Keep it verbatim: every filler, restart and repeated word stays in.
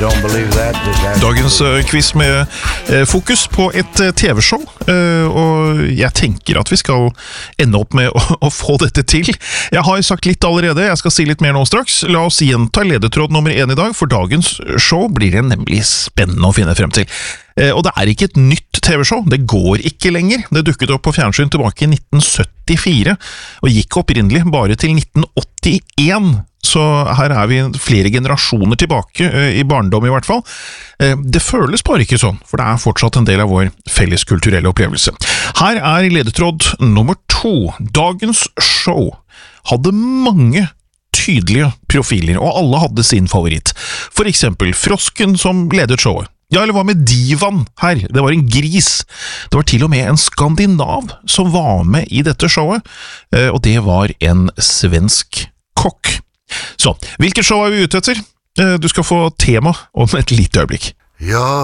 don't believe that, just ask Dagens uh, quiz med uh, fokus på et uh, T V-show, uh, og jeg tenker at vi skal ende opp med å, å få dette til. Jeg har sagt litt allerede, jeg skal si litt mer nå straks. La oss gjenta ledetråd nummer én i dag, for dagens show blir det nemlig spennende å finne frem til. Uh, og det er ikke et nytt T V-show, det går ikke lenger. Det dukket opp på fjernsyn tilbake i nitten syttifire, og gikk opprinnelig bare til nitten åttien. Så her er vi flere generasjoner tilbake, i barndom i hvert fall. Det føles bare ikke sånn, for det er fortsatt en del av vår felles kulturelle opplevelse. Her er ledetråd nummer to. Dagens show hadde mange tydelige profiler, og alle hadde sin favoritt. For eksempel Frosken som ledet showet. Ja, eller hva med divaen her? Det var en gris. Det var til og med en skandinav som var med i dette showet, og det var en svensk kokk. Så, hvilket show er vi ute etter? Du skal få tema om et lite øyeblikk. Ja.